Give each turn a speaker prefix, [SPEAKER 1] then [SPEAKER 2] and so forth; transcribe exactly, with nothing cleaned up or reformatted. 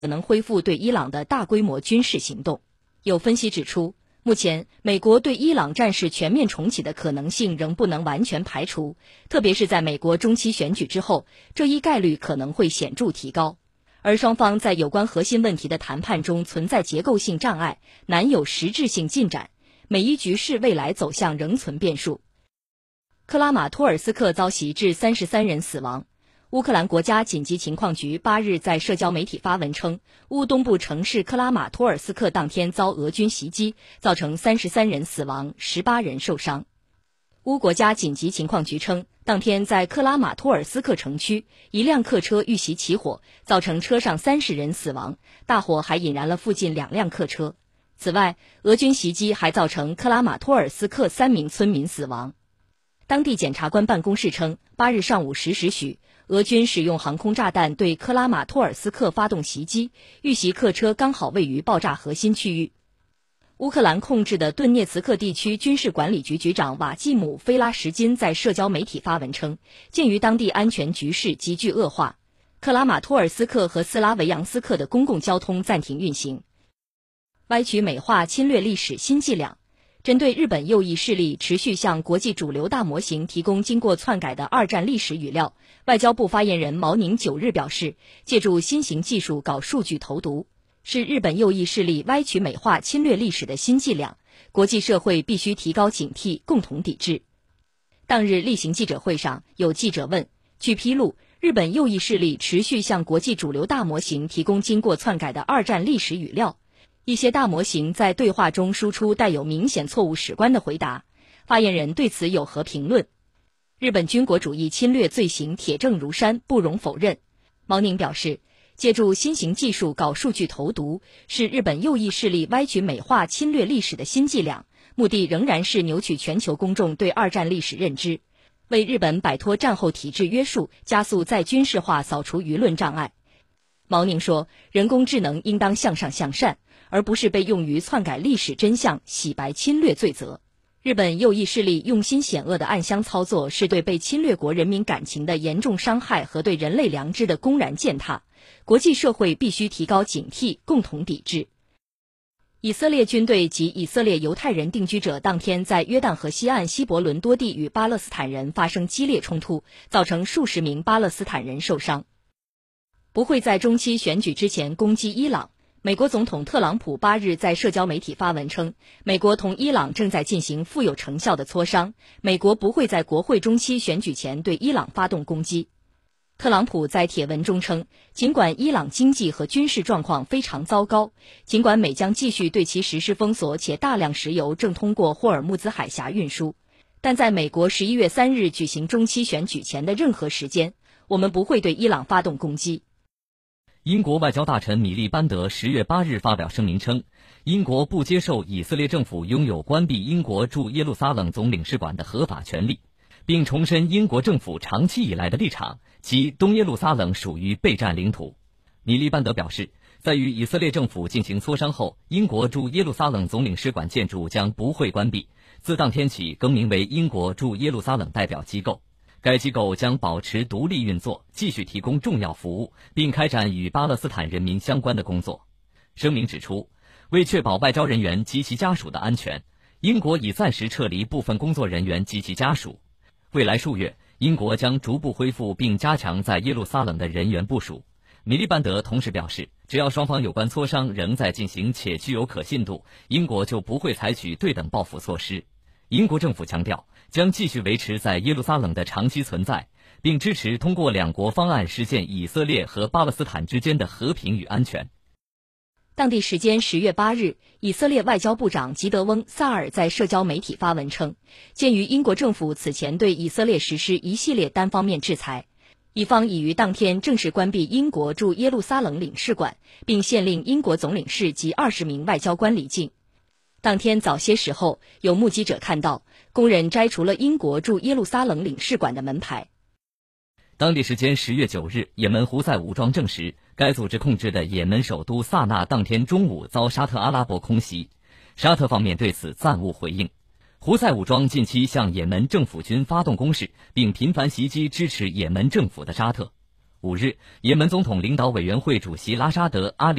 [SPEAKER 1] 可能恢复对伊朗的大规模军事行动。有分析指出，目前美国对伊朗战事全面重启的可能性仍不能完全排除，特别是在美国中期选举之后，这一概率可能会显著提高。而双方在有关核心问题的谈判中存在结构性障碍，难有实质性进展，美伊局势未来走向仍存变数。克拉马托尔斯克遭袭致三十三人死亡。乌克兰国家紧急情况局八日在社交媒体发文称，乌东部城市克拉马托尔斯克当天遭俄军袭击，造成三十三人死亡，十八人受伤。乌国家紧急情况局称，当天在克拉马托尔斯克城区，一辆客车遇袭起火，造成车上三十人死亡，大火还引燃了附近两辆客车。此外，俄军袭击还造成克拉马托尔斯克三名村民死亡。当地检察官办公室称，八日上午十时许，俄军使用航空炸弹对克拉马托尔斯克发动袭击，遇袭客车刚好位于爆炸核心区域。乌克兰控制的顿涅茨克地区军事管理局局长瓦季姆·菲拉什金在社交媒体发文称，鉴于当地安全局势急剧恶化，克拉马托尔斯克和斯拉维扬斯克的公共交通暂停运行。歪曲美化侵略历史新伎俩。针对日本右翼势力持续向国际主流大模型提供经过篡改的二战历史语料，外交部发言人毛宁九日表示，借助新型技术搞数据投毒，是日本右翼势力歪曲美化侵略历史的新伎俩，国际社会必须提高警惕，共同抵制。当日例行记者会上，有记者问，据披露，日本右翼势力持续向国际主流大模型提供经过篡改的二战历史语料，一些大模型在对话中输出带有明显错误史观的回答，发言人对此有何评论？日本军国主义侵略罪行铁证如山，不容否认。毛宁表示，借助新型技术搞数据投毒，是日本右翼势力歪曲美化侵略历史的新伎俩，目的仍然是扭曲全球公众对二战历史认知，为日本摆脱战后体制约束，加速再军事化扫除舆论障碍。毛宁说，人工智能应当向上向善，而不是被用于篡改历史真相、洗白侵略罪责。日本右翼势力用心险恶的暗箱操作，是对被侵略国人民感情的严重伤害和对人类良知的公然践踏。国际社会必须提高警惕，共同抵制。以色列军队及以色列犹太人定居者当天在约旦河西岸西伯伦多地与巴勒斯坦人发生激烈冲突，造成数十名巴勒斯坦人受伤。不会在中期选举之前攻击伊朗。美国总统特朗普八日在社交媒体发文称，美国同伊朗正在进行富有成效的磋商，美国不会在国会中期选举前对伊朗发动攻击。特朗普在帖文中称，尽管伊朗经济和军事状况非常糟糕，尽管美将继续对其实施封锁，且大量石油正通过霍尔木兹海峡运输，但在美国十一月三日举行中期选举前的任何时间，我们不会对伊朗发动攻击。
[SPEAKER 2] 英国外交大臣米利班德十月八日发表声明称，英国不接受以色列政府拥有关闭英国驻耶路撒冷总领事馆的合法权利，并重申英国政府长期以来的立场，即东耶路撒冷属于备战领土。米利班德表示，在与以色列政府进行磋商后，英国驻耶路撒冷总领事馆建筑将不会关闭，自当天起更名为英国驻耶路撒冷代表机构。该机构将保持独立运作，继续提供重要服务，并开展与巴勒斯坦人民相关的工作。声明指出，为确保外交人员及其家属的安全，英国已暂时撤离部分工作人员及其家属。未来数月，英国将逐步恢复并加强在耶路撒冷的人员部署。米利班德同时表示，只要双方有关磋商仍在进行且具有可信度，英国就不会采取对等报复措施。英国政府强调，将继续维持在耶路撒冷的长期存在，并支持通过两国方案实现以色列和巴勒斯坦之间的和平与安全。
[SPEAKER 1] 当地时间十月八日，以色列外交部长吉德翁·萨尔在社交媒体发文称，鉴于英国政府此前对以色列实施一系列单方面制裁，以方已于当天正式关闭英国驻耶路撒冷领事馆，并限令英国总领事及二十名外交官离境。当天早些时候，有目击者看到工人摘除了英国驻耶路撒冷领事馆的门牌。
[SPEAKER 2] 当地时间十月九日，也门胡塞武装证实，该组织控制的也门首都萨那当天中午遭沙特阿拉伯空袭，沙特方面对此暂无回应。胡塞武装近期向也门政府军发动攻势，并频繁袭击支持也门政府的沙特。 五日，也门总统领导委员会主席拉沙德·阿里